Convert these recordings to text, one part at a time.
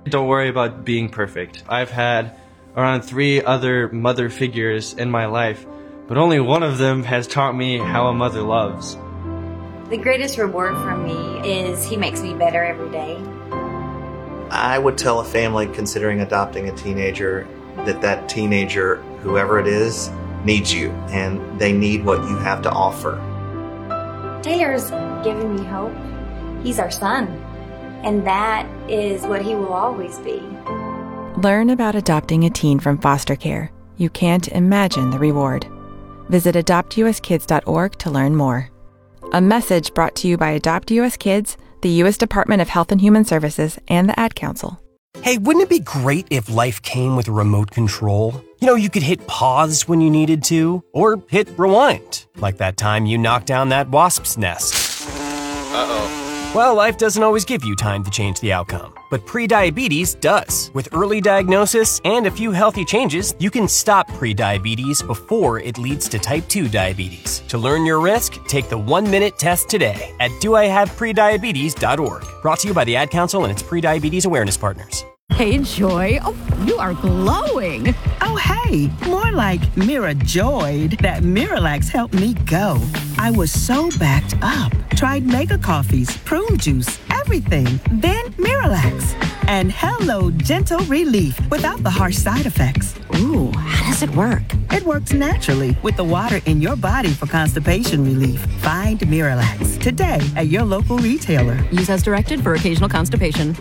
Don't worry about being perfect. I've had around 3 other mother figures in my life, but only one of them has taught me how a mother loves. The greatest reward for me is he makes me better every day. I would tell a family considering adopting a teenager that teenager, whoever it is, needs you, and they need what you have to offer. Taylor's given me hope. He's our son, and that is what he will always be. Learn about adopting a teen from foster care. You can't imagine the reward. Visit adoptuskids.org to learn more. A message brought to you by Adopt US Kids, the U.S. Department of Health and Human Services, and the Ad Council. Hey, wouldn't it be great if life came with a remote control? You know, you could hit pause when you needed to, or hit rewind, like that time you knocked down that wasp's nest. Uh-oh. Well, life doesn't always give you time to change the outcome, but prediabetes does. With early diagnosis and a few healthy changes, you can stop prediabetes before it leads to type 2 diabetes. To learn your risk, take the 1-minute test today at doihaveprediabetes.org. Brought to you by the Ad Council and its prediabetes awareness partners. Hey, Joy. Oh, you are glowing. Oh, hey. More like Mira joyed that Miralax helped me go. I was so backed up. Tried mega coffees, prune juice, everything. Then Miralax. And hello, gentle relief without the harsh side effects. Ooh, how does it work? It works naturally with the water in your body for constipation relief. Find Miralax today at your local retailer. Use as directed for occasional constipation.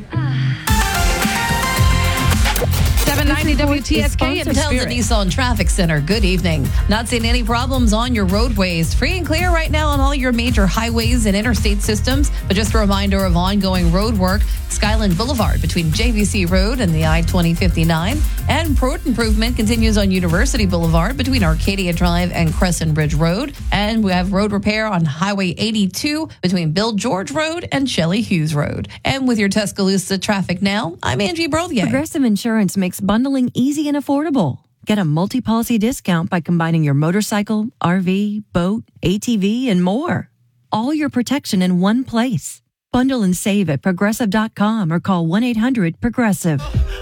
790 WTSK and tells the Nissan Traffic Center. Good evening. Not seeing any problems on your roadways. Free and clear right now on all your major highways and interstate systems. But just a reminder of ongoing road work. Skyland Boulevard between JVC Road and the I-2059. And road improvement continues on University Boulevard between Arcadia Drive and Crescent Bridge Road. And we have road repair on Highway 82 between Bill George Road and Shelley Hughes Road. And with your Tuscaloosa traffic now, I'm Angie Brothier. Progressive Insurance makes bundling easy and affordable. Get a multi-policy discount by combining your motorcycle, RV, boat, ATV, and more. All your protection in one place. Bundle and save at Progressive.com or call 1-800-PROGRESSIVE.